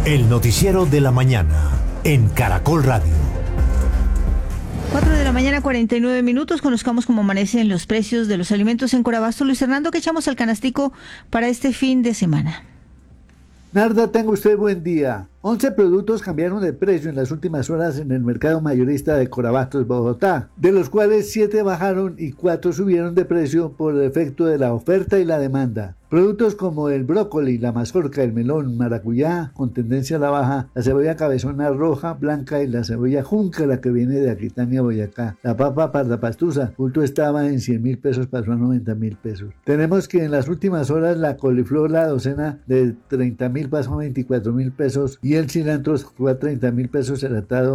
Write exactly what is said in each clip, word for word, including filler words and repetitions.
El noticiero de la mañana en Caracol Radio. cuatro de la mañana, cuarenta y nueve minutos. Conozcamos cómo amanecen los precios de los alimentos en Corabasto. Luis Hernando, ¿qué echamos al canastico para este fin de semana? Narda, tenga usted buen día. once productos cambiaron de precio en las últimas horas en el mercado mayorista de Corabastos, Bogotá, de los cuales siete bajaron y cuatro subieron de precio por efecto de la oferta y la demanda. Productos como el brócoli, la mazorca, el melón, maracuyá, con tendencia a la baja, la cebolla cabezona roja, blanca y la cebolla junca, la que viene de Aquitania, Boyacá. La papa pardapastusa, bulto estaba en cien mil pesos, pasó a noventa mil pesos. Tenemos que en las últimas horas la coliflor, la docena de treinta mil pasó a veinticuatro mil pesos y el cilantro fue a treinta mil pesos el atado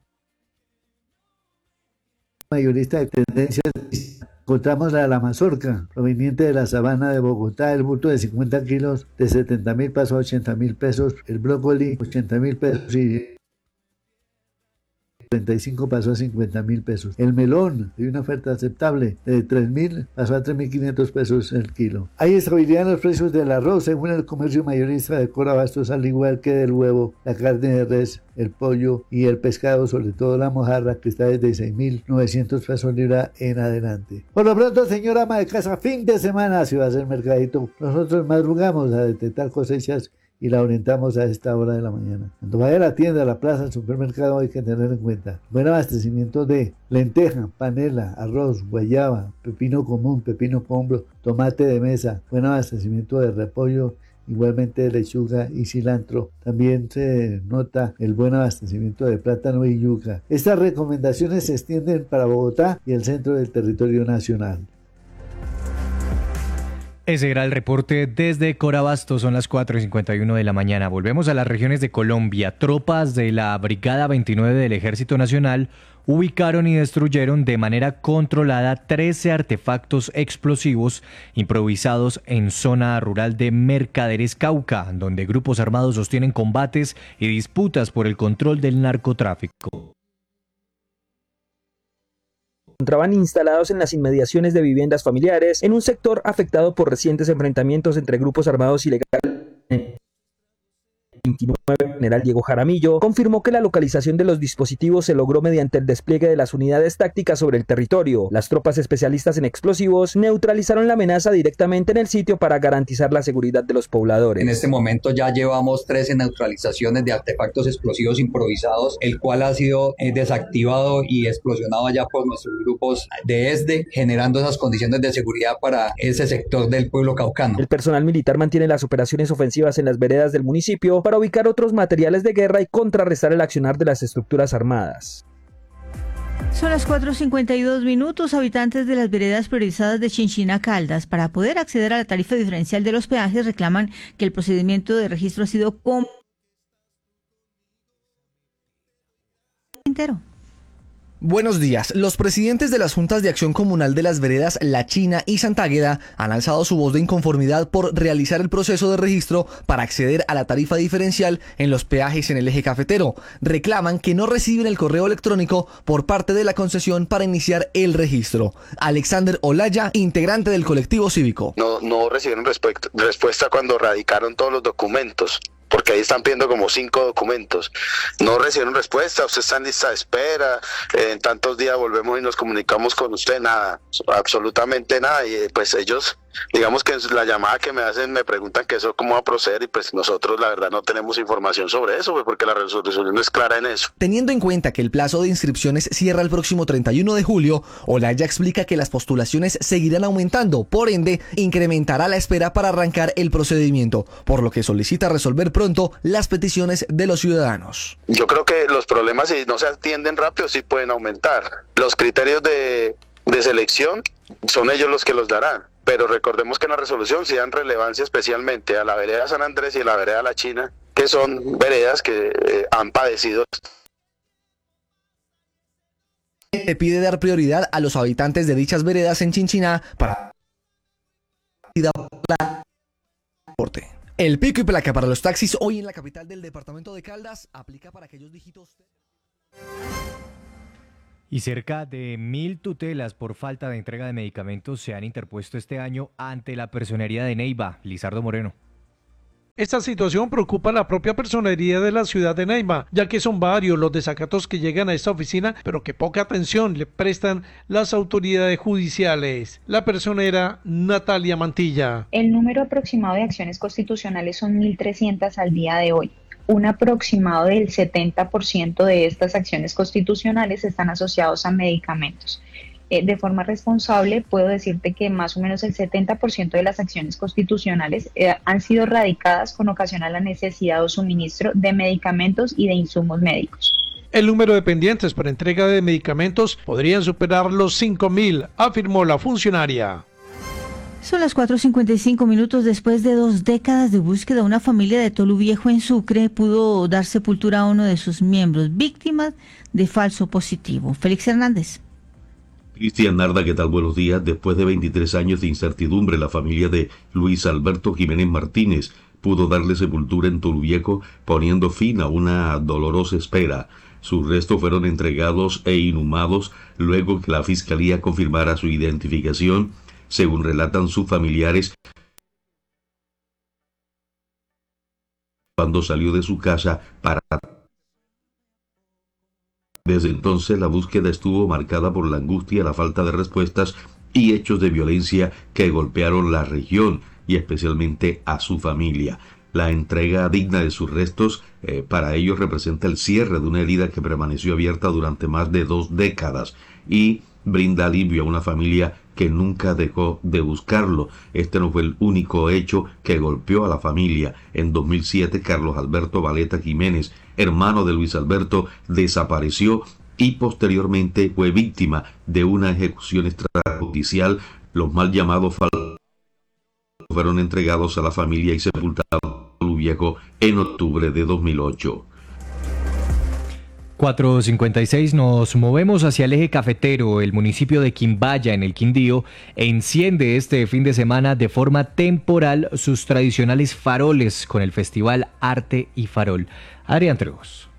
mayorista de tendencias. Encontramos la, la mazorca, proveniente de la sabana de Bogotá, el bulto de cincuenta kilos, de setenta mil pasó a ochenta mil pesos, el brócoli, ochenta mil pesos y treinta y cinco pasó a cincuenta mil pesos. El melón, hay una oferta aceptable, de tres mil pasó a tres mil quinientos pesos el kilo. Hay estabilidad en los precios del arroz, según el comercio mayorista de Corabastos, al igual que del huevo, la carne de res, el pollo y el pescado, sobre todo la mojarra, que está desde seis mil novecientos pesos libra en adelante. Por lo pronto, señora ama de casa, fin de semana, si va a ser mercadito, nosotros madrugamos a detectar cosechas y la orientamos a esta hora de la mañana. Cuando vaya a la tienda, a la plaza, al supermercado, hay que tener en cuenta buen abastecimiento de lenteja, panela, arroz, guayaba, pepino común, pepino combro, tomate de mesa, buen abastecimiento de repollo, igualmente de lechuga y cilantro. También se nota el buen abastecimiento de plátano y yuca. Estas recomendaciones se extienden para Bogotá y el centro del territorio nacional. Ese era el reporte desde Corabasto, son las cuatro y cincuenta y uno de la mañana. Volvemos a las regiones de Colombia. Tropas de la Brigada veintinueve del Ejército Nacional ubicaron y destruyeron de manera controlada trece artefactos explosivos improvisados en zona rural de Mercaderes, Cauca, donde grupos armados sostienen combates y disputas por el control del narcotráfico. Encontraban instalados en las inmediaciones de viviendas familiares en un sector afectado por recientes enfrentamientos entre grupos armados ilegales. veintinueve, general Diego Jaramillo, confirmó que la localización de los dispositivos se logró mediante el despliegue de las unidades tácticas sobre el territorio. Las tropas especialistas en explosivos neutralizaron la amenaza directamente en el sitio para garantizar la seguridad de los pobladores. En este momento ya llevamos trece neutralizaciones de artefactos explosivos improvisados, el cual ha sido eh, desactivado y explosionado ya por nuestros grupos de ESDE, generando esas condiciones de seguridad para ese sector del pueblo caucano. El personal militar mantiene las operaciones ofensivas en las veredas del municipio para ubicar otros materiales de guerra y contrarrestar el accionar de las estructuras armadas. Son las cuatro y cincuenta y dos minutos. Habitantes de las veredas priorizadas de Chinchina, Caldas, para poder acceder a la tarifa diferencial de los peajes, reclaman que el procedimiento de registro ha sido com- entero. Buenos días. Los presidentes de las juntas de acción comunal de las veredas La China y Santa Águeda han alzado su voz de inconformidad por realizar el proceso de registro para acceder a la tarifa diferencial en los peajes en el eje cafetero. Reclaman que no reciben el correo electrónico por parte de la concesión para iniciar el registro. Alexander Olaya, integrante del colectivo cívico. No, no recibieron respuesta, respuesta cuando radicaron todos los documentos, porque ahí están pidiendo como cinco documentos. No recibieron respuesta, usted está en lista de espera, eh, en tantos días volvemos y nos comunicamos con usted, nada, absolutamente nada, y pues ellos, digamos que en la llamada que me hacen me preguntan que eso cómo va a proceder, y pues nosotros la verdad no tenemos información sobre eso, pues porque la resolución no es clara en eso. Teniendo en cuenta que el plazo de inscripciones cierra el próximo treinta y uno de julio, Olaya explica que las postulaciones seguirán aumentando, por ende, incrementará la espera para arrancar el procedimiento, por lo que solicita resolver pronto las peticiones de los ciudadanos. Yo creo que los problemas, si no se atienden rápido, sí pueden aumentar. Los criterios de, de selección son ellos los que los darán, pero recordemos que en la resolución sí dan relevancia especialmente a la vereda San Andrés y a la vereda La China, que son veredas que eh, han padecido. Se pide dar prioridad a los habitantes de dichas veredas en Chinchiná para transporte. El pico y placa para los taxis hoy en la capital del departamento de Caldas aplica para aquellos dígitos. Y cerca de mil tutelas por falta de entrega de medicamentos se han interpuesto este año ante la Personería de Neiva. Lizardo Moreno. Esta situación preocupa a la propia personería de la ciudad de Neiva, ya que son varios los desacatos que llegan a esta oficina, pero que poca atención le prestan las autoridades judiciales. La personera Natalia Mantilla. El número aproximado de acciones constitucionales son mil trescientas al día de hoy. Un aproximado del setenta por ciento de estas acciones constitucionales están asociados a medicamentos. De forma responsable, puedo decirte que más o menos el setenta por ciento de las acciones constitucionales eh, han sido radicadas con ocasión a la necesidad o suministro de medicamentos y de insumos médicos. El número de pendientes para entrega de medicamentos podrían superar los cinco mil, afirmó la funcionaria. Son las cuatro cincuenta y cinco minutos. Después de dos décadas de búsqueda, una familia de Tolú Viejo en Sucre pudo dar sepultura a uno de sus miembros, víctima de falso positivo. Félix Hernández. Cristian Narda, ¿qué tal? Buenos días. Después de veintitrés años de incertidumbre, la familia de Luis Alberto Jiménez Martínez pudo darle sepultura en Toluviejo, poniendo fin a una dolorosa espera. Sus restos fueron entregados e inhumados luego que la Fiscalía confirmara su identificación, según relatan sus familiares. Cuando salió de su casa para... Desde entonces la búsqueda estuvo marcada por la angustia, la falta de respuestas y hechos de violencia que golpearon la región y especialmente a su familia. La entrega digna de sus restos eh, para ellos representa el cierre de una herida que permaneció abierta durante más de dos décadas y brinda alivio a una familia que nunca dejó de buscarlo. Este no fue el único hecho que golpeó a la familia. En dos mil siete, Carlos Alberto Valeta Jiménez, hermano de Luis Alberto, desapareció y posteriormente fue víctima de una ejecución extrajudicial. Los mal llamados falsos fueron entregados a la familia y sepultados en Toluviejo en octubre de dos mil ocho. cuatro cincuenta y seis, nos movemos hacia el eje cafetero. El municipio de Quimbaya, en el Quindío, enciende este fin de semana de forma temporal sus tradicionales faroles con el festival Arte y Farol. Adrián Trejos.